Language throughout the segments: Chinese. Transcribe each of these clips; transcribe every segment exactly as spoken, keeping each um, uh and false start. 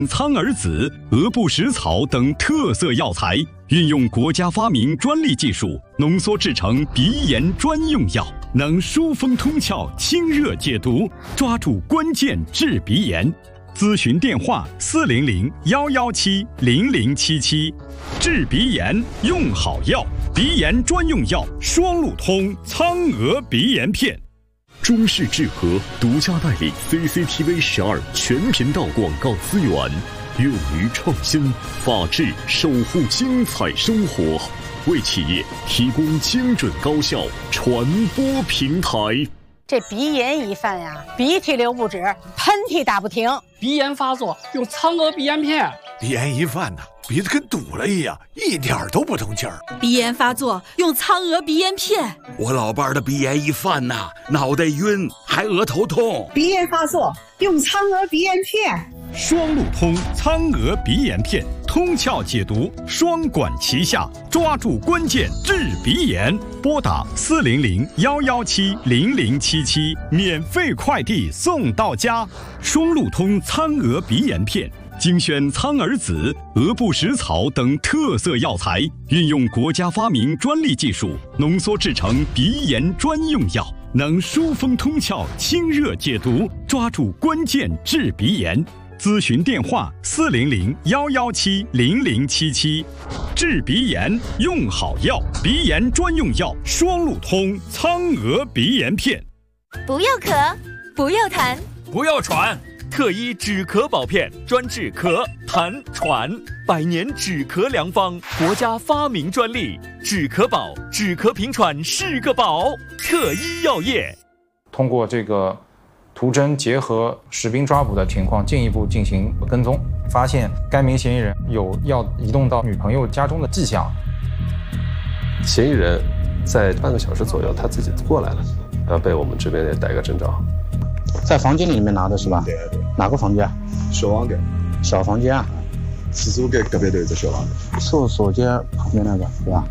苍耳子、鹅不食草等特色药材，运用国家发明专利技术浓缩制成鼻炎专用药，能疏风通窍、清热解毒，抓住关键治鼻炎。咨询电话：四零零幺幺七零零七七。治鼻炎用好药，鼻炎专用药双鹿通苍鹅鼻炎片。 中视智和独家代理 C C T V 十二全频道广告资源，勇于创新，法治守护精彩生活，为企业提供精准高效传播平台。 这鼻炎一犯呀，鼻涕流不止，喷嚏打不停。 鼻炎发作用苍鹅鼻炎片。 鼻炎一犯呢，鼻子跟堵了一样，一点都不通气儿。 鼻炎发作用苍鹅鼻炎片。 我老伴儿的鼻炎一犯呐，脑袋晕，还额头痛。 鼻炎发作用苍鹅鼻炎片。 双鹿通苍鹅鼻炎片，通窍解毒，双管齐下，抓住关键治鼻炎。拨打四零零幺幺七零零七七，免费快递送到家。双鹿通苍鹅鼻炎片。精选苍耳子、鹅不食草等特色药材，运用国家发明专利技术浓缩制成鼻炎专用药，能疏风通窍、清热解毒，抓住关键治鼻炎。咨询电话：四零零幺幺七零零七七。治鼻炎用好药，鼻炎专用药双鹿通苍鹅鼻炎片。 不要咳，不要痰， 不要喘。特一止咳宝片，专治咳、痰、喘，百年止咳良方，国家发明专利，止咳宝，止咳平喘是个宝。特一药业通过这个图侦结合实兵抓捕的情况，进一步进行跟踪，发现该名嫌疑人有要移动到女朋友家中的迹象。 嫌疑人在半个小时左右他自己过来了，然后被我们这边也逮个正着。 在房间里面拿的是吧？ 对对。 哪个房间？ 小房间。 小房间啊。 厕所间隔壁都有个小房间。 厕所间旁边那个是吧？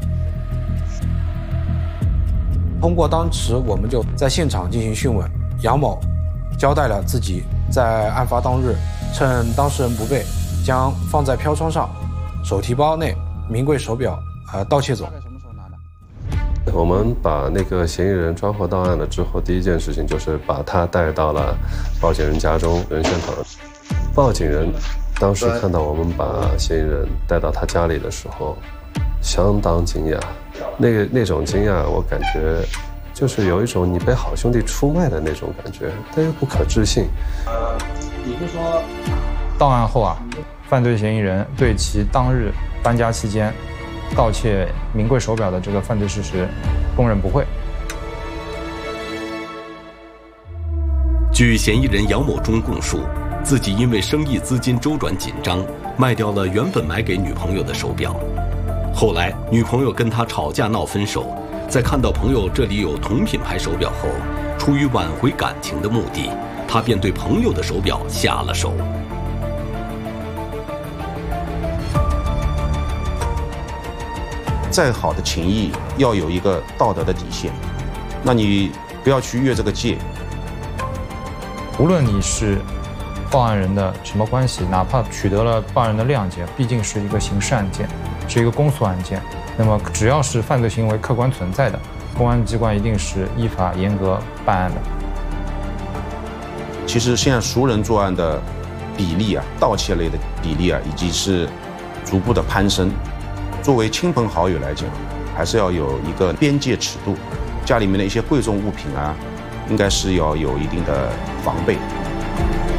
通过当时我们就在现场进行讯问，杨某交代了自己在案发当日，趁当事人不备，将放在飘窗上手提包内名贵手表呃盗窃走。 我们把那个嫌疑人抓获到案了之后，第一件事情就是把他带到了报警人家中仁轩堂。报警人当时看到我们把嫌疑人带到他家里的时候，相当惊讶。那个那种惊讶，我感觉就是有一种你被好兄弟出卖的那种感觉，但又不可置信。 呃，你是说， 到案后啊，犯罪嫌疑人对其当日搬家期间盗窃名贵手表的这个犯罪事实供认不讳。 据嫌疑人杨某忠供述，自己因为生意资金周转紧张，卖掉了原本买给女朋友的手表。后来女朋友跟他吵架闹分手，在看到朋友这里有同品牌手表后，出于挽回感情的目的，他便对朋友的手表下了手。 再好的情谊要有一个道德的底线，那你不要去越这个界。 无论你是报案人的什么关系，哪怕取得了报案人的谅解，毕竟是一个刑事案件，是一个公诉案件，那么只要是犯罪行为客观存在的，公安机关一定是依法严格办案的。 其实现在熟人作案的比例啊，盗窃类的比例啊，已经是逐步的攀升。作为亲朋好友来讲，还是要有一个边界尺度，家里面的一些贵重物品啊，应该是要有一定的防备。